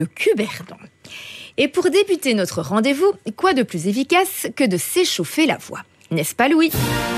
Cuberdon. Et pour débuter notre rendez-vous, quoi de plus efficace que de s'échauffer la voix? N'est-ce pas, Louis?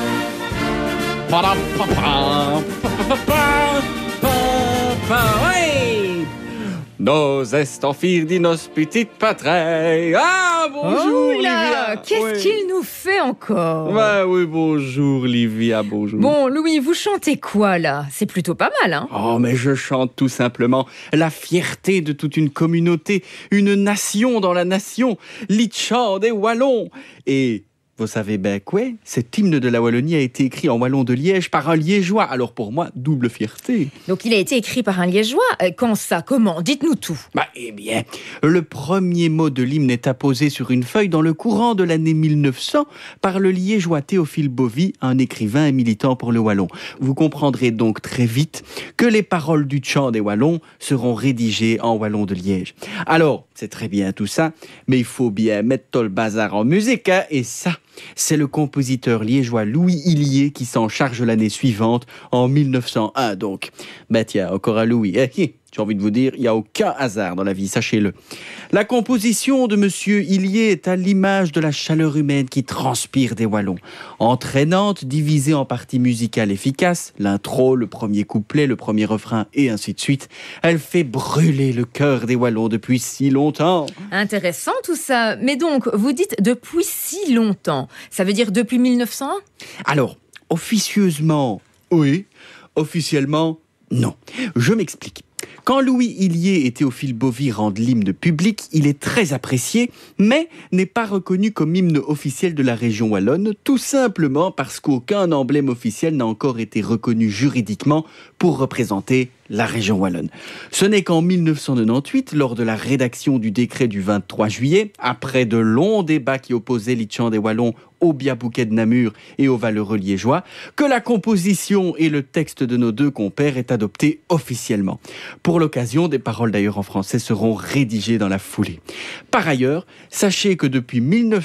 Nos estanfir di nos petites patries. Ah, bonjour, Livia. Qu'est-ce qu'il nous fait encore? Bah oui, bonjour, Livia, bonjour. Bon, Louis, vous chantez quoi, là? C'est plutôt pas mal, hein? Oh, mais je chante tout simplement la fierté de toute une communauté, une nation dans la nation, l'Itchand des Wallons. Et vous savez ben quoi? Cet hymne de la Wallonie a été écrit en wallon de Liège par un Liégeois. Alors pour moi, double fierté. Donc il a été écrit par un Liégeois? Quand ça? Comment? Dites-nous tout. Eh bien, le premier mot de l'hymne est apposé sur une feuille dans le courant de l'année 1900 par le Liégeois Théophile Bovy, un écrivain et militant pour le wallon. Vous comprendrez donc très vite que les paroles du chant des Wallons seront rédigées en wallon de Liège. Alors, c'est très bien tout ça, mais il faut bien mettre tout le bazar en musique, hein, et ça, c'est le compositeur liégeois Louis Hillier qui s'en charge l'année suivante, en 1901 donc. Tiens, encore un Louis. J'ai envie de vous dire, il n'y a aucun hasard dans la vie, sachez-le. La composition de Monsieur Hillier est à l'image de la chaleur humaine qui transpire des Wallons. Entraînante, divisée en parties musicales efficaces, l'intro, le premier couplet, le premier refrain et ainsi de suite, elle fait brûler le cœur des Wallons depuis si longtemps. Intéressant tout ça. Mais donc, vous dites depuis si longtemps. Ça veut dire depuis 1901? Alors, officieusement, oui. Officiellement, non. Je m'explique. Quand Louis Hillier et Théophile Bovy rendent l'hymne public, il est très apprécié, mais n'est pas reconnu comme hymne officiel de la région wallonne, tout simplement parce qu'aucun emblème officiel n'a encore été reconnu juridiquement pour représenter la région wallonne. Ce n'est qu'en 1998, lors de la rédaction du décret du 23 juillet, après de longs débats qui opposaient l'Itchand des Wallons au Biabouquet de Namur et au valeureux liégeois, que la composition et le texte de nos deux compères est adopté officiellement. Pour l'occasion, des paroles d'ailleurs en français seront rédigées dans la foulée. Par ailleurs, sachez que depuis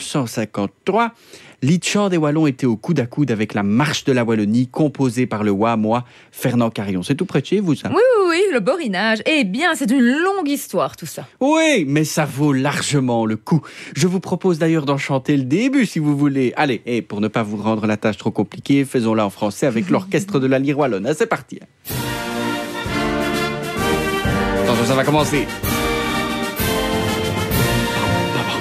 1953, l'Itchand des Wallons était au coude à coude avec la Marche de la Wallonie, composée par le Wahamois Fernand Carillon. C'est tout près de chez vous, ça? Oui, le borinage. Eh bien, c'est une longue histoire, tout ça. Oui, mais ça vaut largement le coup. Je vous propose d'ailleurs d'en chanter le début, si vous voulez. Allez, et pour ne pas vous rendre la tâche trop compliquée, faisons-la en français avec l'orchestre de la Lyre Wallonne. C'est parti. Attention, ça va commencer.